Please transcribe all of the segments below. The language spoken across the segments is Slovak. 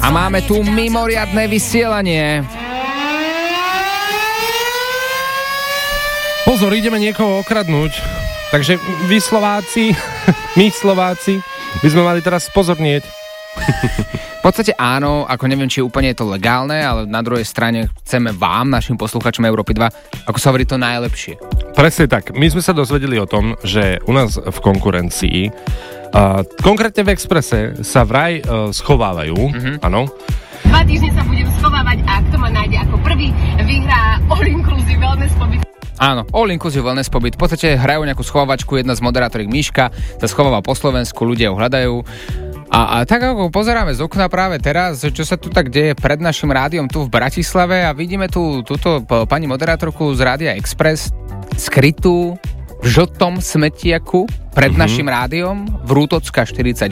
A máme tu mimoriadne vysielanie. Pozor, ideme niekoho okradnúť. Takže vy Slováci, my Slováci, by sme mali teraz spozornieť. V podstate áno, ako neviem, či úplne je to legálne, ale na druhej strane chceme vám, našim posluchačom Európy 2, ako sa hovorí, to najlepšie. Presne tak. My sme sa dozvedeli o tom, že u nás v konkurencii, konkrétne v Expresse, sa vraj schovávajú, áno. 2 týždne sa budem schovávať a kto ma nájde ako prvý, vyhrá All Inclusive Wellness pobyt. Áno, All Inclusive Wellness pobyt. V podstate hrajú nejakú schovávačku, jedna z moderátoriek Miška sa schováva po Slovensku, ľudia ho hľadajú. A tak ako pozeráme z okna práve teraz, čo sa tu tak deje pred našim rádiom tu v Bratislave a vidíme tu túto pani moderátorku z Rádia Express skrytú v žltom smetiaku pred našim rádiom v Rútocka 48.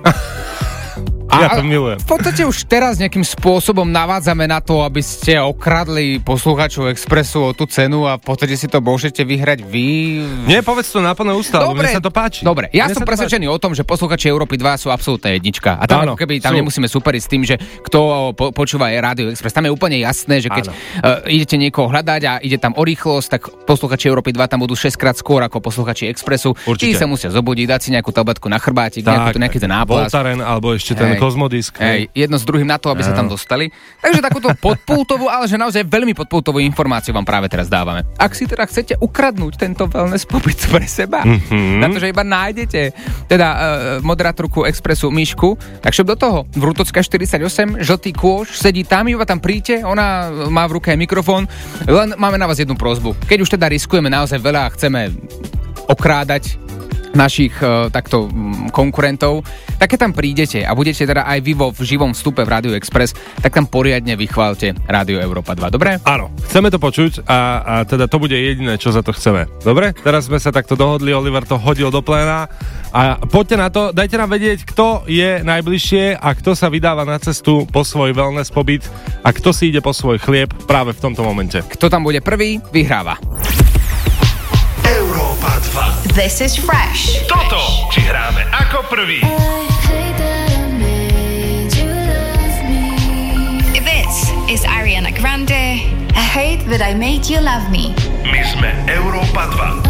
Ja to milujem. V podstate už teraz nejakým spôsobom navádzame na to, aby ste okradli poslucháčov Expressu o tú cenu a v podstate si to môžete vyhrať vy. Nie, povedz to na plné ústa, lebo mne sa to páči. Dobre, ja som presvedčený o tom, že poslucháči Európy 2 sú absolútna jednička. A tam, keby tam nemusíme superiť s tým, že kto počúva Rádio Express. Tam je úplne jasné, že keď idete niekoho hľadať a ide tam o rýchlosť, tak poslucháči Európy 2 tam budú 6-krát skôr ako poslucháči Expressu. Tí sa musia zobudiť, dať si nejakú tabletku na chrbátik, nejaký ten náplast. Voltaren alebo ešte ten Kozmodisk. Jedno s druhým na to, aby sa tam dostali. Takže takúto podpultovú, ale že naozaj veľmi podpultovú informáciu vám práve teraz dávame. Ak si teda chcete ukradnúť tento wellness pobyt pre seba, na to, že iba nájdete teda moderátorku Expressu Mišku, tak šup do toho. Vrútocka 48, žltý kôš, sedí tam, iba tam príďte, ona má v ruke aj mikrofón. Len máme na vás jednu prosbu. Keď už teda riskujeme naozaj veľa a chceme okrádať našich takto konkurentov, tak keď tam prídete a budete teda aj vy vo živom vstupe v Rádiu Express, tak tam poriadne vychválte Rádio Európa 2, dobre? Áno, chceme to počuť a teda to bude jediné, čo za to chceme. Dobre? Teraz sme sa takto dohodli, Oliver to hodil do pléna a poďte na to, dajte nám vedieť, kto je najbližšie a kto sa vydáva na cestu po svoj wellness pobyt a kto si ide po svoj chlieb práve v tomto momente. Kto tam bude prvý, vyhráva. Európa 2. This is Fresh. Toto ti hráme ako prvý. This is Ariana Grande. I hate that I made you love me. My sme Európa 2.